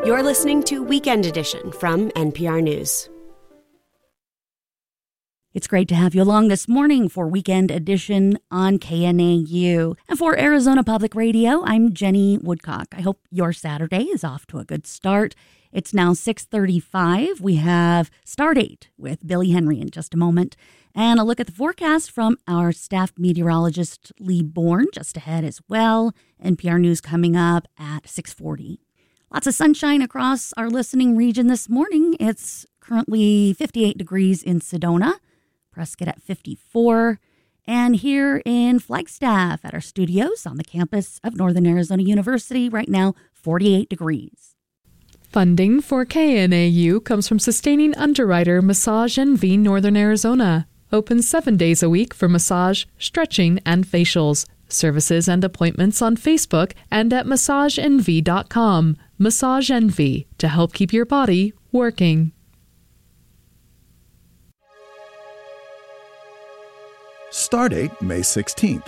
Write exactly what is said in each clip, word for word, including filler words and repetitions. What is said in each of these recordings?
You're listening to Weekend Edition from N P R News. It's great to have you along this morning for Weekend Edition on K N A U. And for Arizona Public Radio, I'm Jenny Woodcock. I hope your Saturday is off to a good start. It's now six thirty-five. We have Stardate with Billy Henry in just a moment. And a look at the forecast from our staff meteorologist, Lee Bourne, just ahead as well. N P R News coming up at six forty. Lots of sunshine across our listening region this morning. It's currently fifty-eight degrees in Sedona, Prescott at fifty-four, and here in Flagstaff at our studios on the campus of Northern Arizona University, right now forty-eight degrees. Funding for K N A U comes from sustaining underwriter Massage N V Northern Arizona. Open seven days a week for massage, stretching, and facials. Services and appointments on Facebook and at massage n v dot com. Massage N V, to help keep your body working. Stardate, May sixteenth.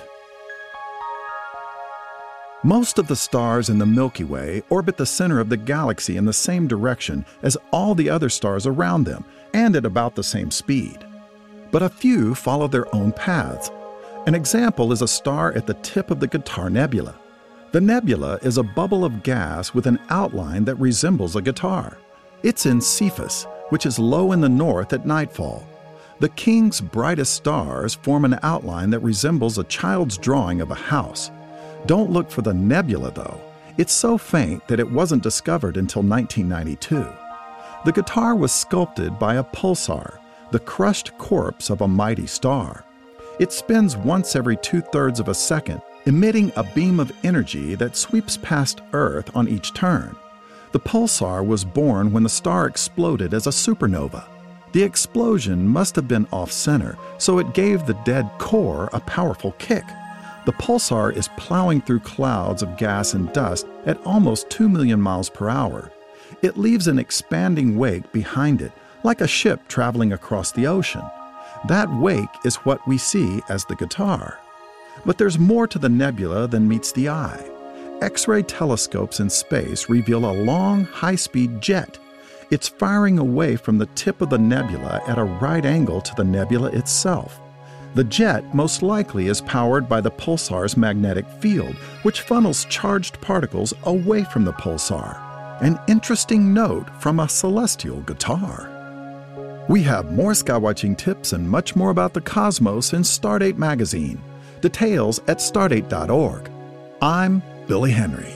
Most of the stars in the Milky Way orbit the center of the galaxy in the same direction as all the other stars around them, and at about the same speed. But a few follow their own paths. An example is a star at the tip of the Guitar Nebula. The nebula is a bubble of gas with an outline that resembles a guitar. It's in Cephus, which is low in the north at nightfall. The King's brightest stars form an outline that resembles a child's drawing of a house. Don't look for the nebula, though. It's so faint that it wasn't discovered until nineteen ninety-two. The guitar was sculpted by a pulsar, the crushed corpse of a mighty star. It spins once every two-thirds of a second, emitting a beam of energy that sweeps past Earth on each turn. The pulsar was born when the star exploded as a supernova. The explosion must have been off-center, so it gave the dead core a powerful kick. The pulsar is plowing through clouds of gas and dust at almost two million miles per hour. It leaves an expanding wake behind it, like a ship traveling across the ocean. That wake is what we see as the guitar. But there's more to the nebula than meets the eye. X-ray telescopes in space reveal a long, high-speed jet. It's firing away from the tip of the nebula at a right angle to the nebula itself. The jet most likely is powered by the pulsar's magnetic field, which funnels charged particles away from the pulsar. An interesting note from a celestial guitar. We have more skywatching tips and much more about the cosmos in Stardate magazine. Details at stardate dot org. I'm Billy Henry.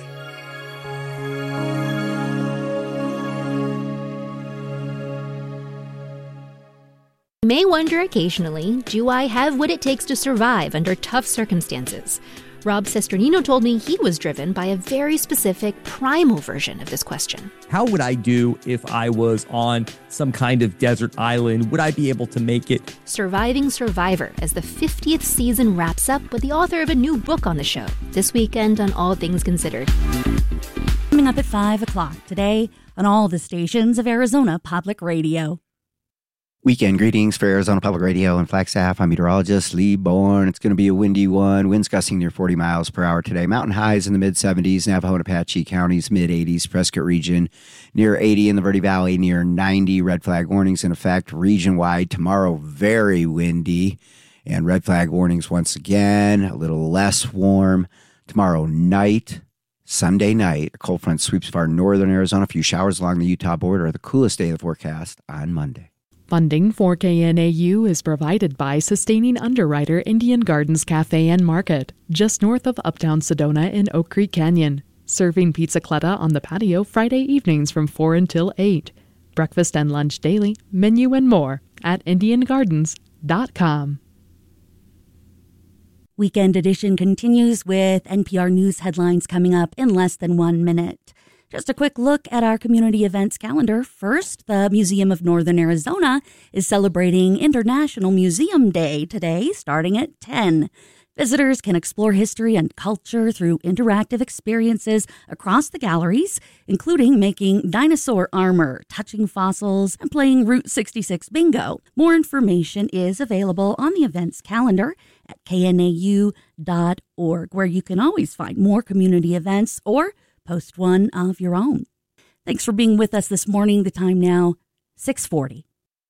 You may wonder occasionally, do I have what it takes to survive under tough circumstances? Rob Cesternino told me he was driven by a very specific primal version of this question. How would I do if I was on some kind of desert island? Would I be able to make it? Surviving Survivor, as the fiftieth season wraps up with the author of a new book on the show, this weekend on All Things Considered. Coming up at five o'clock today on all the stations of Arizona Public Radio. Weekend greetings for Arizona Public Radio and Flagstaff. I'm meteorologist Lee Bourne. It's going to be a windy one. Winds gusting near forty miles per hour today. Mountain highs in the mid-seventies. Navajo and Apache counties, mid-eighties. Prescott region near eighty. In the Verde Valley near ninety. Red flag warnings in effect region-wide. Tomorrow, very windy. And red flag warnings once again. A little less warm. Tomorrow night, Sunday night, a cold front sweeps far northern Arizona. A few showers along the Utah border. The coolest day of the forecast on Monday. Funding for K N A U is provided by sustaining underwriter Indian Gardens Cafe and Market, just north of Uptown Sedona in Oak Creek Canyon. Serving pizzacletta on the patio Friday evenings from four until eight. Breakfast and lunch daily, menu and more at indian gardens dot com. Weekend Edition continues with N P R News headlines coming up in less than one minute. Just a quick look at our community events calendar. First, the Museum of Northern Arizona is celebrating International Museum Day today, starting at ten. Visitors can explore history and culture through interactive experiences across the galleries, including making dinosaur armor, touching fossils, and playing Route sixty-six bingo. More information is available on the events calendar at k n a u dot org, where you can always find more community events or post one of your own. Thanks for being with us this morning. The time now, six forty.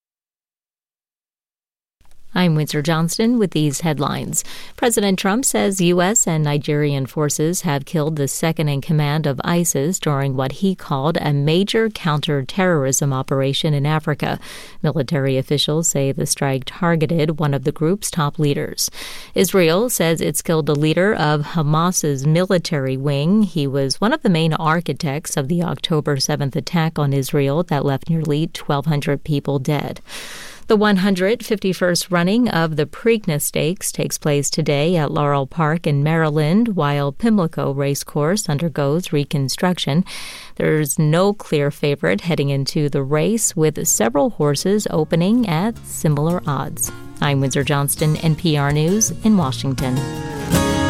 I'm Windsor Johnston with these headlines. President Trump says U S and Nigerian forces have killed the second-in-command of ISIS during what he called a major counter-terrorism operation in Africa. Military officials say the strike targeted one of the group's top leaders. Israel says it's killed the leader of Hamas's military wing. He was one of the main architects of the October seventh attack on Israel that left nearly twelve hundred people dead. The one hundred fifty-first running of the Preakness Stakes takes place today at Laurel Park in Maryland, while Pimlico Racecourse undergoes reconstruction. There's no clear favorite heading into the race, with several horses opening at similar odds. I'm Windsor Johnston, N P R News in Washington.